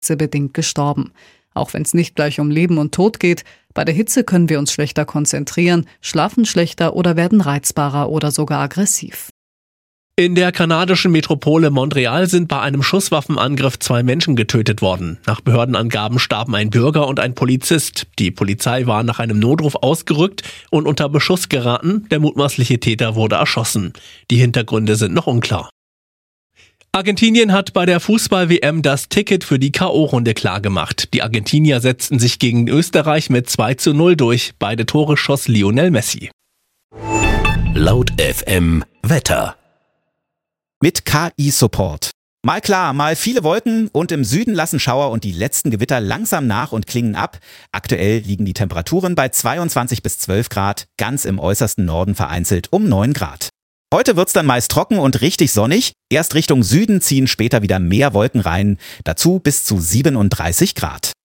hitzebedingt gestorben. Auch wenn es nicht gleich um Leben und Tod geht, bei der Hitze können wir uns schlechter konzentrieren, schlafen schlechter oder werden reizbarer oder sogar aggressiv. In der kanadischen Metropole Montreal sind bei einem Schusswaffenangriff 2 Menschen getötet worden. Nach Behördenangaben starben ein Bürger und ein Polizist. Die Polizei war nach einem Notruf ausgerückt und unter Beschuss geraten. Der mutmaßliche Täter wurde erschossen. Die Hintergründe sind noch unklar. Argentinien hat bei der Fußball-WM das Ticket für die K.O.-Runde klargemacht. Die Argentinier setzten sich gegen Österreich mit 2:0 durch. Beide Tore schoss Lionel Messi. Laut FM Wetter. Mit KI-Support. Mal klar, mal viele Wolken und im Süden lassen Schauer und die letzten Gewitter langsam nach und klingen ab. Aktuell liegen die Temperaturen bei 22 bis 12 Grad, ganz im äußersten Norden vereinzelt um 9 Grad. Heute wird's dann meist trocken und richtig sonnig. Erst Richtung Süden ziehen später wieder mehr Wolken rein, dazu bis zu 37 Grad.